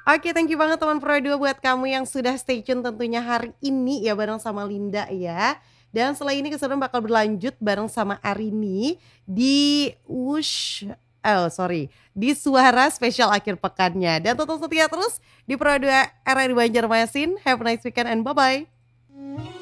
Oke, thank you banget teman Pro 2 buat kamu yang sudah stay tune tentunya hari ini ya bareng sama Linda ya. Dan setelah ini keseruan bakal berlanjut bareng sama Arini di di Suara Spesial Akhir Pekannya. Dan tetap setia terus di Pro 2 RRI Banjarmasin. Have a nice weekend and bye-bye.